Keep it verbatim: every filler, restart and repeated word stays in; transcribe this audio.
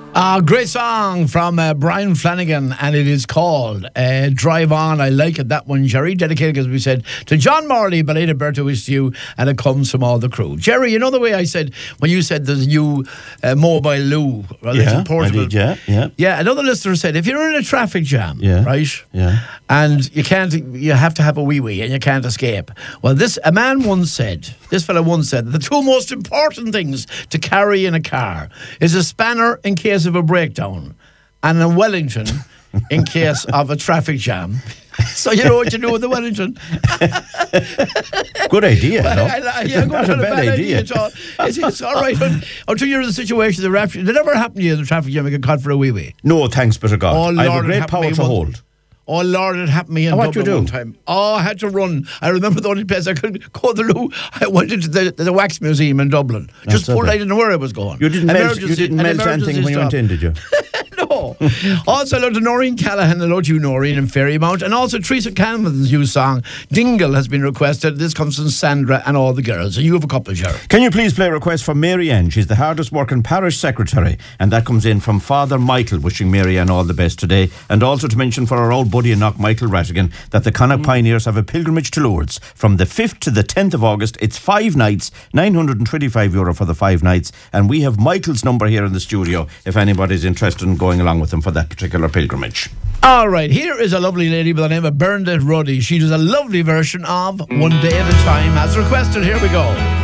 A great song from uh, Brian Flanagan, and it is called uh, Drive On. I like it, that one, Jerry. Dedicated, as we said, to John Morley, belated birthday wish to you, and it comes from all the crew. Jerry, you know the way I said, when you said there's a new uh, mobile loo, well, yeah, it's in Portugal. I did, yeah, yeah. Yeah, another listener said, if you're in a traffic jam, yeah, right, yeah, and you can't, you have to have a wee-wee, and you can't escape. Well, this, a man once said, this fella once said, the two most important things to carry in a car is a spanner in case of a breakdown, and a Wellington in case of a traffic jam. So you know what you do with the Wellington. Good idea, Well, no? I, I, It's yeah, not good, a bad idea. idea at all. It's, it's all right un- until you're in the situation. The rapture. Did it ever happen to you in the traffic jam? You get caught for a wee wee. No, thanks be to God. Oh, I have Lord, a it great happened power to me to one- hold. Oh Lord, it happened to me in Oh, what you Dublin do? one time. Oh, I had to run. I remember the only place I could go to the loo. I went into the, the wax museum in Dublin. Just so pulled. bad. I didn't know where I was going. You didn't melt, you Emergency- didn't an melt emergency anything when you stop. went in, did you? No. Also, hello to Noreen Callahan. Hello to you, Noreen, in Ferrymount. And also, Teresa Cameron's new song, Dingle, has been requested. This comes from Sandra and all the girls. So you have a couple, Jerry. Can you please play a request for Mary Ann? She's the hardest working parish secretary, and that comes in from Father Michael, wishing Mary Ann all the best today. And also to mention for our old buddy in Knock, Michael Rattigan, that the Connacht mm. Pioneers have a pilgrimage to Lourdes from the fifth to the tenth of August. It's five nights, nine hundred twenty-five euro for the five nights, and we have Michael's number here in the studio if anybody's interested in going along with him for that particular pilgrimage. All right, here is a lovely lady by the name of Bernadette Ruddy. She does a lovely version of One Day at a Time, as requested. Here we go.